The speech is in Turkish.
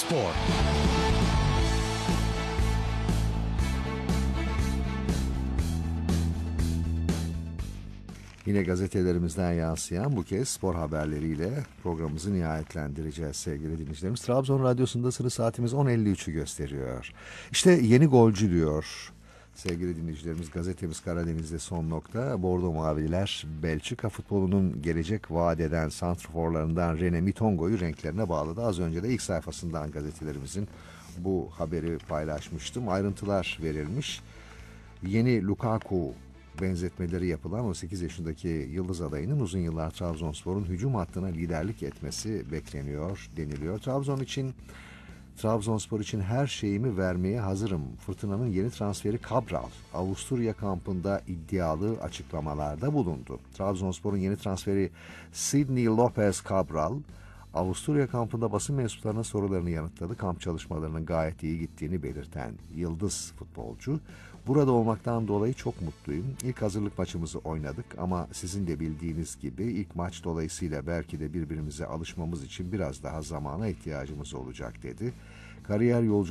Spor. Yine gazetelerimizden yansıyan bu kez spor haberleriyle programımızı nihayetlendireceğiz sevgili dinleyicilerimiz. Trabzon Radyosu'ndasınız, saatimiz 10.53'ü gösteriyor. İşte yeni golcü diyor sevgili dinleyicilerimiz, gazetemiz Karadeniz'de son nokta. Bordo Maviler Belçika futbolunun gelecek vaat eden santrforlarından René Mitongo'yu renklerine bağladı. Az önce de ilk sayfasından gazetelerimizin bu haberi paylaşmıştım. Ayrıntılar verilmiş. Yeni Lukaku benzetmeleri yapılan 18 yaşındaki yıldız adayının uzun yıllar Trabzonspor'un hücum hattına liderlik etmesi bekleniyor deniliyor. Trabzonspor için her şeyimi vermeye hazırım. Fırtınanın yeni transferi Cabral, Avusturya kampında iddialı açıklamalarda bulundu. Trabzonspor'un yeni transferi Sidney Lopez Cabral, Avusturya kampında basın mensuplarının sorularını yanıtladı. Kamp çalışmalarının gayet iyi gittiğini belirten yıldız futbolcu, burada olmaktan dolayı çok mutluyum. İlk hazırlık maçımızı oynadık ama sizin de bildiğiniz gibi ilk maç dolayısıyla belki de birbirimize alışmamız için biraz daha zamana ihtiyacımız olacak dedi. Kariyer yolculuğu